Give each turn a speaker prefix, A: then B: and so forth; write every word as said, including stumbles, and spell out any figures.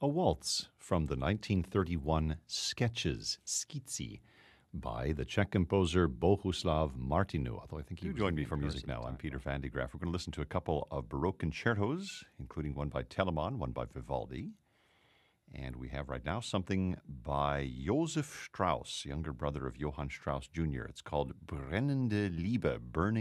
A: a waltz from the nineteen thirty-one Sketches, Skizzy, by the Czech composer Bohuslav Martinu, although I think he
B: You
A: was
B: join
A: in
B: me for
A: Paris
B: music
A: at the
B: now. I'm
A: time.
B: Peter Van de Graaff. We're going to listen to a couple of Baroque concertos, including one by Telemann, one by Vivaldi. And we have right now something by Josef Strauss, younger brother of Johann Strauss Junior It's called Brennende Liebe, Burning